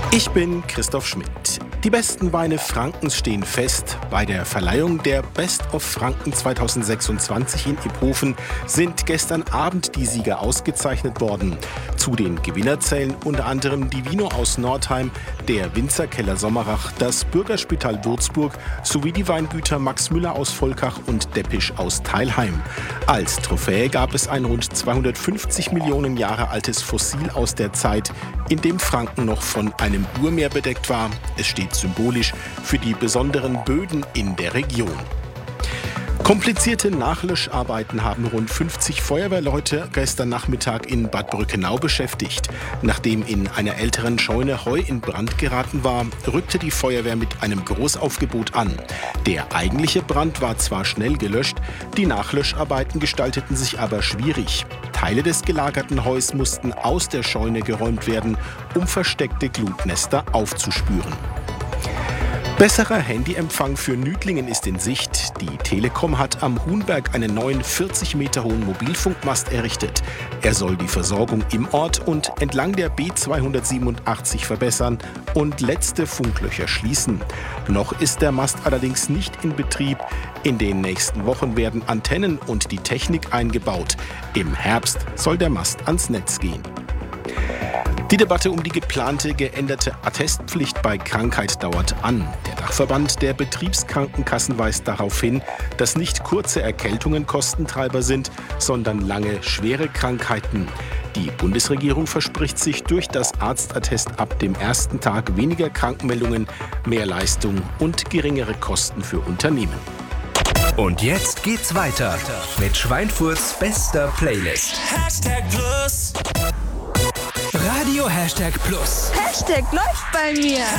Ich bin Christoph Schmidt. Die besten Weine Frankens stehen fest. Bei der Verleihung der Best of Franken 2026 in Iphofen sind gestern Abend die Sieger ausgezeichnet worden. Zu den Gewinner zählen unter anderem die Vino aus Nordheim, der Winzerkeller Sommerach, das Bürgerspital Würzburg sowie die Weingüter Max Müller aus Volkach und Deppisch aus Teilheim. Als Trophäe gab es ein rund 250 Millionen Jahre altes Fossil aus der Zeit, in dem Franken noch von einem Urmeer bedeckt war. Es steht symbolisch für die besonderen Böden in der Region. Komplizierte Nachlöscharbeiten haben rund 50 Feuerwehrleute gestern Nachmittag in Bad Brückenau beschäftigt. Nachdem in einer älteren Scheune Heu in Brand geraten war, rückte die Feuerwehr mit einem Großaufgebot an. Der eigentliche Brand war zwar schnell gelöscht, die Nachlöscharbeiten gestalteten sich aber schwierig. Teile des gelagerten Heus mussten aus der Scheune geräumt werden, um versteckte Glutnester aufzuspüren. Besserer Handyempfang für Nüdlingen ist in Sicht. Die Telekom hat am Huhnberg einen neuen 40 Meter hohen Mobilfunkmast errichtet. Er soll die Versorgung im Ort und entlang der B287 verbessern und letzte Funklöcher schließen. Noch ist der Mast allerdings nicht in Betrieb. In den nächsten Wochen werden Antennen und die Technik eingebaut. Im Herbst soll der Mast ans Netz gehen. Die Debatte um die geplante geänderte Attestpflicht bei Krankheit dauert an. Der Dachverband der Betriebskrankenkassen weist darauf hin, dass nicht kurze Erkältungen Kostentreiber sind, sondern lange, schwere Krankheiten. Die Bundesregierung verspricht sich durch das Arztattest ab dem ersten Tag weniger Krankmeldungen, mehr Leistung und geringere Kosten für Unternehmen. Und jetzt geht's weiter mit Schweinfurts bester Playlist. Plus. Radio #Plus. Hashtag läuft bei mir.